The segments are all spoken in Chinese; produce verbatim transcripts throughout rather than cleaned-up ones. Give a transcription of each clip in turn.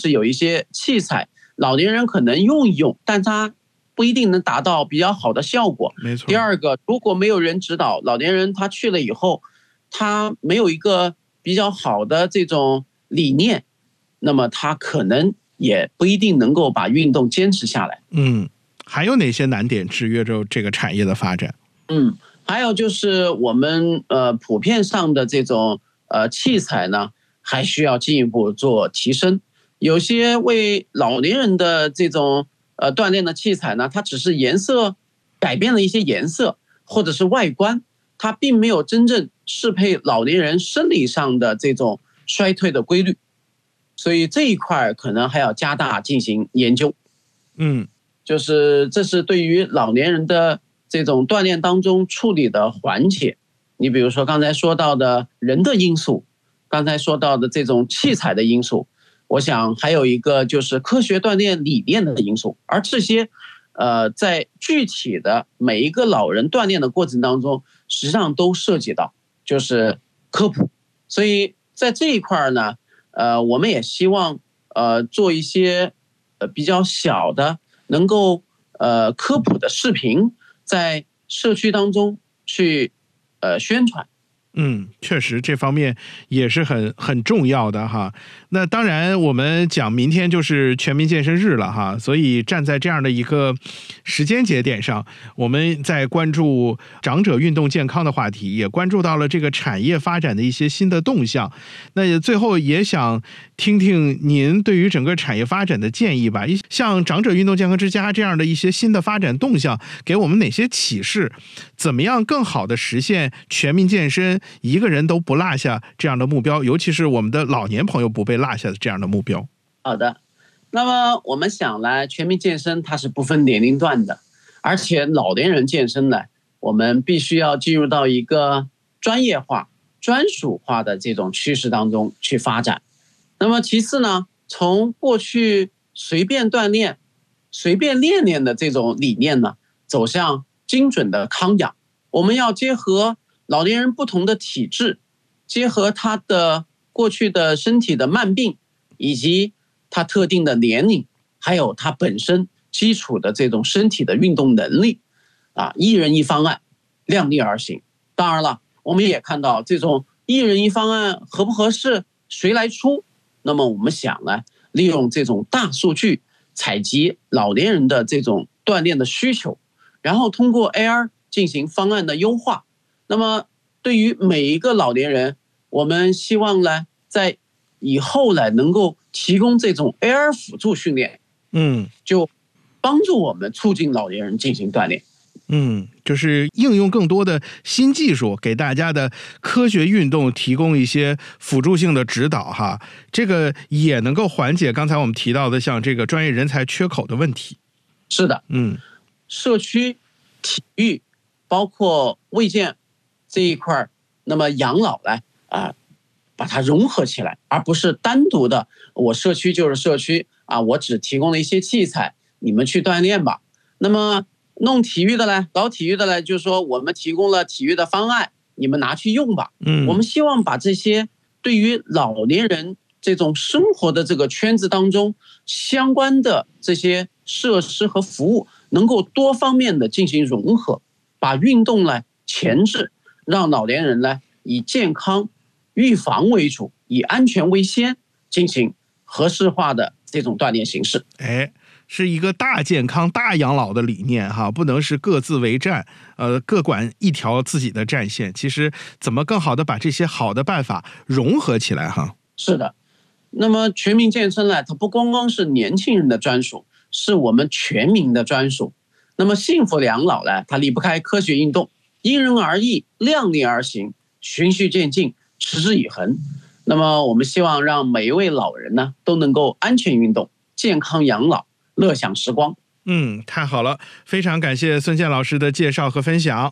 就是有一些器材，老年人可能用一用，但他不一定能达到比较好的效果。 没错。 第二个，如果没有人指导，老年人他去了以后，他没有一个比较好的这种理念，那么他可能也不一定能够把运动坚持下来。 嗯，还有哪些难点制约着这个产业的发展？ 嗯，还有就是我们呃普遍上的这种呃器材呢，还需要进一步做提升。有些为老年人的这种呃锻炼的器材呢，它只是颜色改变了一些颜色或者是外观，它并没有真正适配老年人生理上的这种衰退的规律，所以这一块可能还要加大进行研究。 嗯， 就是这是对于老年人的这种锻炼当中处理的环节。你比如说刚才说到的人的因素，刚才说到的这种器材的因素，我想还有一个就是科学锻炼理念的因素，而这些呃，在具体的每一个老人锻炼的过程当中，实际上都涉及到就是科普。所以在这一块呢，呃，我们也希望呃做一些呃比较小的能够呃科普的视频，在社区当中去呃宣传。 嗯，确实这方面也是很很重要的哈。那当然，我们讲明天就是全民健身日了哈，所以站在这样的一个时间节点上，我们在关注长者运动健康的话题，也关注到了这个产业发展的一些新的动向。那最后也想听听您对于整个产业发展的建议吧。像长者运动健康之家这样的一些新的发展动向，给我们哪些启示？怎么样更好的实现全民健身？一个人都不落下这样的目标，尤其是我们的老年朋友不被落下的这样的目标。 好的，那么我们想来全民健身它是不分年龄段的，而且老年人健身呢，我们必须要进入到一个专业化、专属化的这种趋势当中去发展。那么其次呢，从过去随便锻炼、随便练练的这种理念呢，走向精准的康养。我们要结合老年人不同的体质，结合他的过去的身体的慢病，以及他特定的年龄，还有他本身基础的这种身体的运动能力，啊，一人一方案，量力而行。当然了，我们也看到这种一人一方案合不合适，谁来出？那么我们想呢，利用这种大数据采集老年人的这种锻炼的需求，然后通过 A R 进行方案的优化。那么对于每一个老年人，我们希望呢，在以后呢能够提供这种 A R 辅助训练， 嗯， 就帮助我们促进老年人进行锻炼。 嗯，就是应用更多的新技术，给大家的科学运动提供一些辅助性的指导哈，这个也能够缓解刚才我们提到的像这个专业人才缺口的问题。 是的， 嗯， 社区体育包括卫健这一块，那么养老呢啊，把它融合起来，而不是单独的我社区就是社区啊，我只提供了一些器材，你们去锻炼吧。那么弄体育的呢，搞体育的呢，就是说我们提供了体育的方案，你们拿去用吧。 嗯， 我们希望把这些对于老年人这种生活的这个圈子当中相关的这些设施和服务，能够多方面的进行融合，把运动呢前置，让老年人呢以健康预防为主，以安全为先，进行合适化的这种锻炼形式。 哎，是一个大健康、大养老的理念哈，不能是各自为战，呃，各管一条自己的战线。其实怎么更好的把这些好的办法融合起来哈？ 是的，那么全民健身呢，它不光光是年轻人的专属，是我们全民的专属。那么幸福养老呢，它离不开科学运动，因人而异，量力而行，循序渐进，持之以恒。那么我们希望让每一位老人呢，都能够安全运动、健康养老、乐享时光。 嗯，太好了，非常感谢孙健老师的介绍和分享。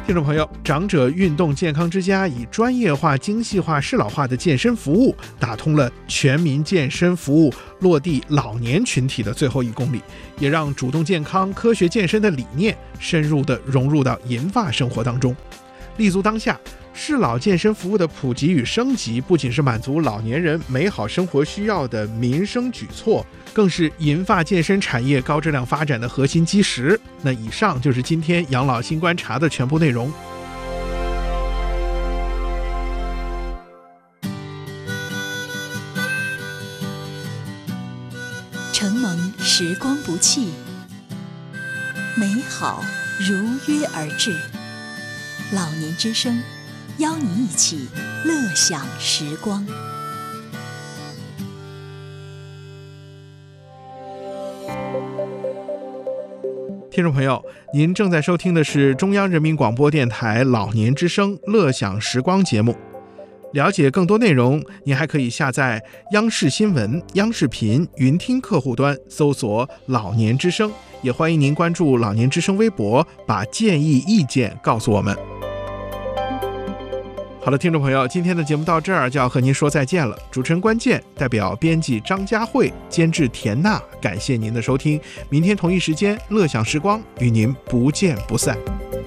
听众朋友，长者运动健康之家以专业化、精细化、适老化的健身服务，打通了全民健身服务落地老年群体的最后一公里，也让主动健康、科学健身的理念深入地融入到银发生活当中。立足当下，适老健身服务的普及与升级，不仅是满足老年人美好生活需要的民生举措，更是银发健身产业高质量发展的核心基石。那以上就是今天养老新观察的全部内容。 承蒙时光不弃，美好如约而至。老年之声，邀你一起乐享时光。 听众朋友，您正在收听的是中央人民广播电台老年之声乐享时光节目。了解更多内容，您还可以下载央视新闻、央视频云听客户端，搜索老年之声。也欢迎您关注老年之声微博，把建议意见告诉我们。好的，听众朋友，今天的节目到这儿就要和您说再见了。主持人关键，代表编辑张佳慧，监制田娜，感谢您的收听。明天同一时间，乐享时光与您不见不散。